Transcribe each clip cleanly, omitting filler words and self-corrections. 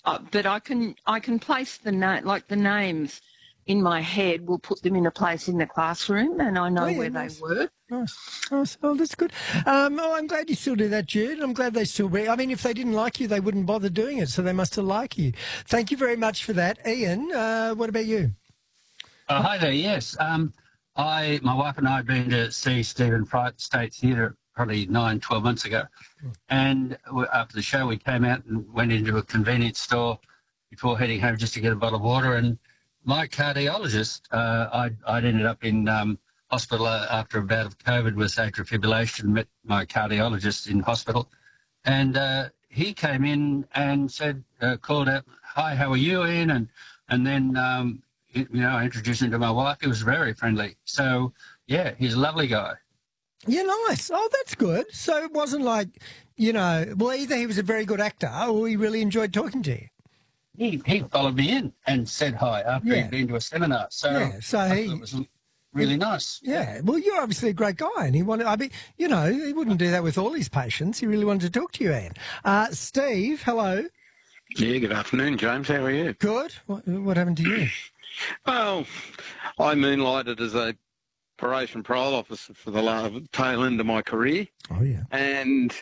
but I can place the names in my head. We'll put them in a place in the classroom, and I know where nice. they work. Nice. Oh, that's good. I'm glad you still do that, Jude. I'm glad they still read. I mean, if they didn't like you, they wouldn't bother doing it, so they must have liked you. Thank you very much for that. Ian, what about you? Hi there, yes. My wife and I had been to see Stephen Fry at the State Theatre probably 12 months ago. And after the show, we came out and went into a convenience store before heading home just to get a bottle of water. And my cardiologist, I'd ended up in hospital after a bout of COVID with atrial fibrillation, met my cardiologist in hospital. And he came in and said, called out, "Hi, how are you, Ian?" And then, I introduced him to my wife. He was very friendly. So, yeah, he's a lovely guy. Yeah, nice. Oh, that's good. So it wasn't like, either he was a very good actor or he really enjoyed talking to you. He followed me in and said hi after he'd been to a seminar. So, I thought it was really nice. Yeah. Well, you're obviously a great guy, and he wouldn't do that with all his patients. He really wanted to talk to you, Ian. Steve, hello. Yeah, good afternoon, James. How are you? Good. What happened to you? Well, I moonlighted as a operation parole officer for the tail end of my career. Oh, yeah. And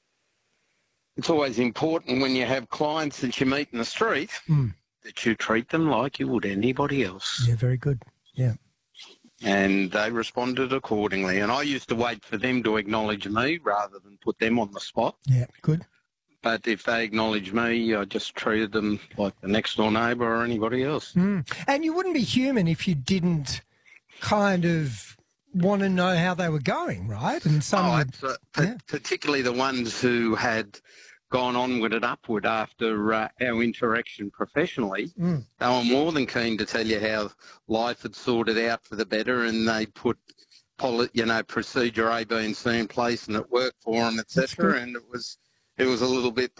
it's always important when you have clients that you meet in the street that you treat them like you would anybody else. Yeah, very good. Yeah. And they responded accordingly. And I used to wait for them to acknowledge me rather than put them on the spot. Yeah, good. But if they acknowledged me, I just treated them like the next door neighbour or anybody else. And you wouldn't be human if you didn't kind of want to know how they were going, right? And particularly the ones who had gone onward and upward after our interaction professionally. They were more than keen to tell you how life had sorted out for the better, and they put procedure A, B, and C in place, and it worked for them, etc. And it was a little bit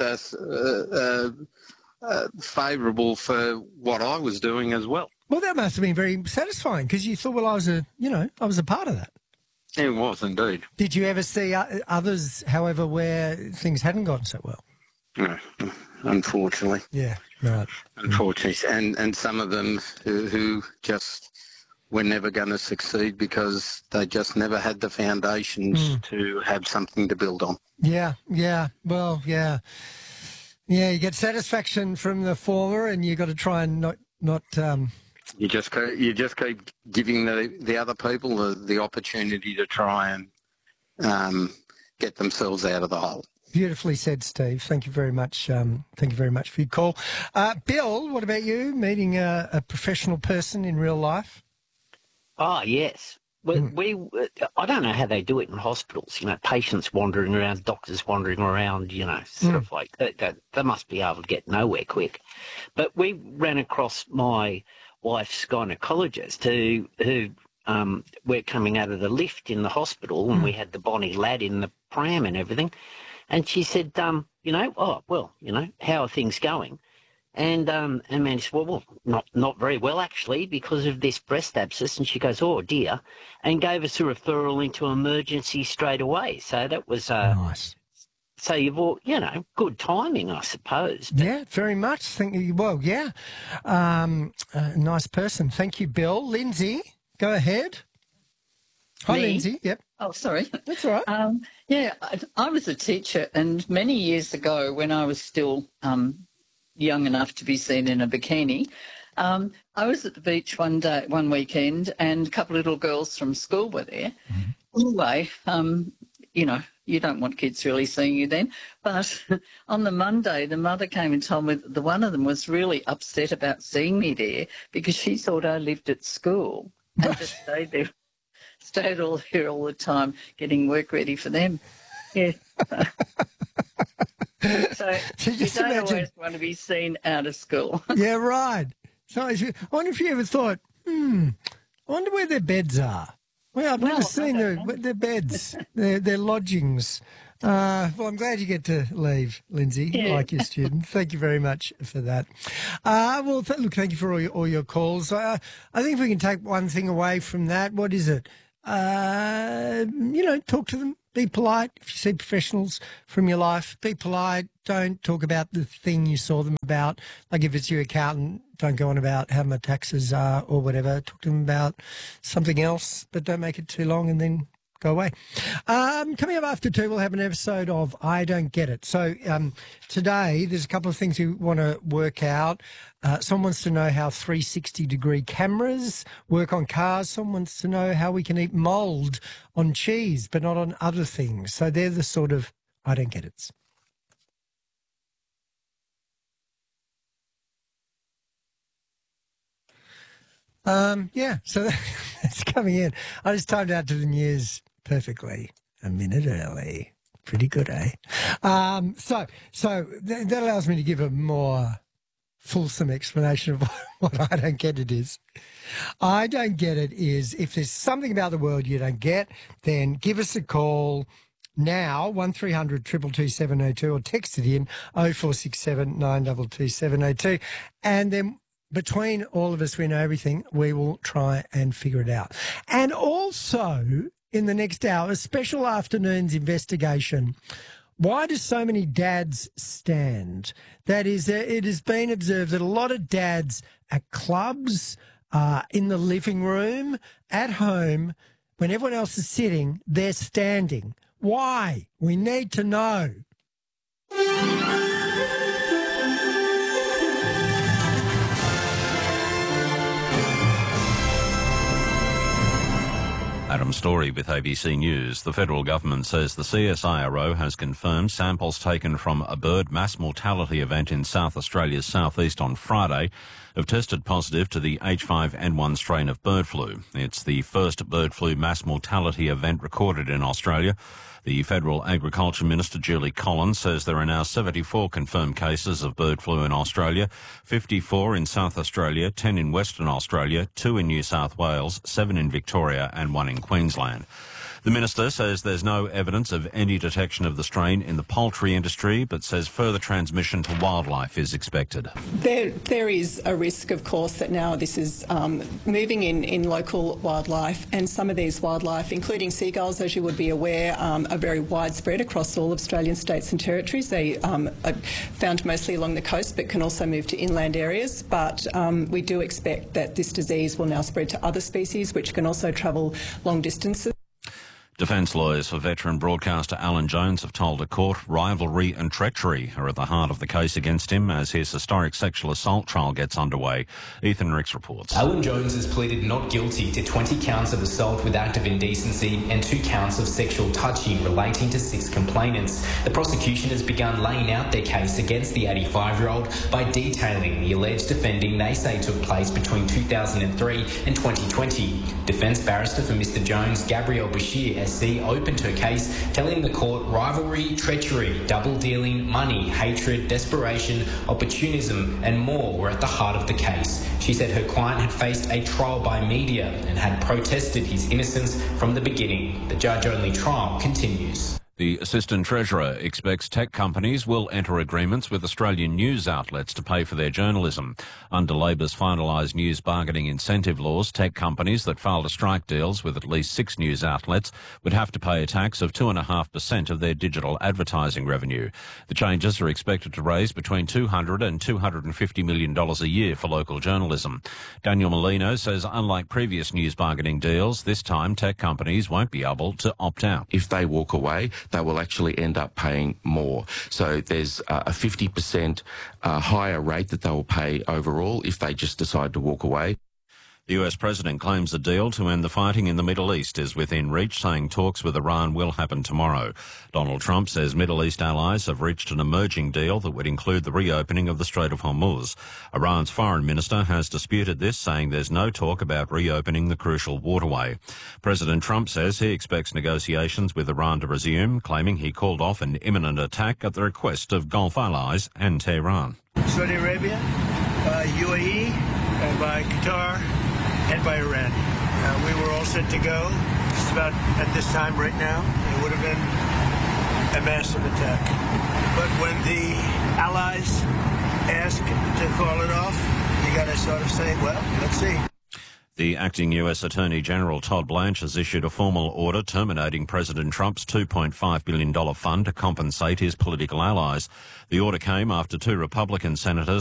favourable for what I was doing as well. Well, that must have been very satisfying because you thought, well, I was a part of that. It was indeed. Did you ever see others, however, where things hadn't gone so well? No, unfortunately. Yeah, right. Unfortunately. And some of them who just were never going to succeed because they just never had the foundations to have something to build on. Yeah. Well, yeah. Yeah, you get satisfaction from the former and you got to try and not You just keep giving the other people the opportunity to try and get themselves out of the hole. Beautifully said, Steve. Thank you very much. Thank you very much for your call. Bill, what about you? Meeting a professional person in real life? Oh, yes. I don't know how they do it in hospitals. Patients wandering around, doctors wandering around. Sort of like they must be able to get nowhere quick. But we ran across my wife's gynecologist who we're coming out of the lift in the hospital, and we had the bonny lad in the pram and everything. And she said, how are things going? And Mandy said, well, not very well, actually, because of this breast abscess. And she goes, oh, dear, and gave us a referral into emergency straight away. So that was nice. So you've all, good timing, I suppose. Yeah, very much. Nice person. Thank you, Bill. Lindsay, go ahead. Hi, Me? Lindsay. Yep. Oh, sorry. That's all right. I was a teacher, and many years ago when I was still young enough to be seen in a bikini, I was at the beach one weekend, and a couple of little girls from school were there. Anyway, you don't want kids really seeing you then. But on the Monday, the mother came and told me that one of them was really upset about seeing me there because she thought I lived at school and just stayed all there all the time getting work ready for them. Yeah. So you don't always want to be seen out of school. Yeah, right. So I wonder if you ever thought, I wonder where their beds are. Well, I've never seen their beds, their lodgings. Well, I'm glad you get to leave, Lindsay, like your student. Thank you very much for that. Thank you for all your calls. I think if we can take one thing away from that, what is it? Talk to them Be polite. If you see professionals from your life, be polite. Don't talk about the thing you saw them about. Like if it's your accountant, don't go on about how my taxes are or whatever. Talk to them about something else, but don't make it too long and then go away. Coming up after 2, we'll have an episode of I Don't Get It. So today there's a couple of things we want to work out. Someone wants to know how 360-degree cameras work on cars. Someone wants to know how we can eat mould on cheese but not on other things. So they're the sort of I Don't Get It's. So that's coming in. I just timed out to the news perfectly, a minute early. Pretty good, eh? So that allows me to give a more fulsome explanation of what I don't get it is. I don't get it is if there's something about the world you don't get, then give us a call now, 1300 222 702, or text it in 0467 922 702, and then between all of us, we know everything. We will try and figure it out. And also, in the next hour, a special afternoon's investigation. Why do so many dads stand? That is, it has been observed that a lot of dads at clubs, in the living room, at home, when everyone else is sitting, they're standing. Why? We need to know. Adam Story with ABC News. The federal government says the CSIRO has confirmed samples taken from a bird mass mortality event in South Australia's southeast on Friday have tested positive to the H5N1 strain of bird flu. It's the first bird flu mass mortality event recorded in Australia. The Federal Agriculture Minister, Julie Collins, says there are now 74 confirmed cases of bird flu in Australia, 54 in South Australia, 10 in Western Australia, 2 in New South Wales, 7 in Victoria and 1 in Queensland. The minister says there's no evidence of any detection of the strain in the poultry industry, but says further transmission to wildlife is expected. There is a risk, of course, that now this is moving in local wildlife, and some of these wildlife, including seagulls, as you would be aware, are very widespread across all Australian states and territories. They are found mostly along the coast, but can also move to inland areas. But we do expect that this disease will now spread to other species, which can also travel long distances. Defence lawyers for veteran broadcaster Alan Jones have told a court rivalry and treachery are at the heart of the case against him as his historic sexual assault trial gets underway. Ethan Ricks reports. Alan Jones has pleaded not guilty to 20 counts of assault with act of indecency and 2 counts of sexual touching relating to 6 complainants. The prosecution has begun laying out their case against the 85-year-old by detailing the alleged offending they say took place between 2003 and 2020. Defence barrister for Mr Jones, Gabrielle Bashir, SC, opened her case, telling the court rivalry, treachery, double-dealing, money, hatred, desperation, opportunism and more were at the heart of the case. She said her client had faced a trial by media and had protested his innocence from the beginning. The judge-only trial continues. The Assistant Treasurer expects tech companies will enter agreements with Australian news outlets to pay for their journalism. Under Labor's finalised news bargaining incentive laws, tech companies that fail to strike deals with at least 6 news outlets would have to pay a tax of 2.5% of their digital advertising revenue. The changes are expected to raise between $200 and $250 million a year for local journalism. Daniel Molino says unlike previous news bargaining deals, this time tech companies won't be able to opt out. If they walk away, they will actually end up paying more. So there's a 50% higher rate that they will pay overall if they just decide to walk away. The US President claims a deal to end the fighting in the Middle East is within reach, saying talks with Iran will happen tomorrow. Donald Trump says Middle East allies have reached an emerging deal that would include the reopening of the Strait of Hormuz. Iran's foreign minister has disputed this, saying there's no talk about reopening the crucial waterway. President Trump says he expects negotiations with Iran to resume, claiming he called off an imminent attack at the request of Gulf allies and Tehran. Saudi Arabia, UAE, and by Qatar, and by Iran. We were all set to go. Just about at this time right now, it would have been a massive attack. But when the allies ask to call it off, you got to sort of say, well, let's see. The acting US Attorney General Todd Blanche has issued a formal order terminating President Trump's $2.5 billion fund to compensate his political allies. The order came after two Republican senators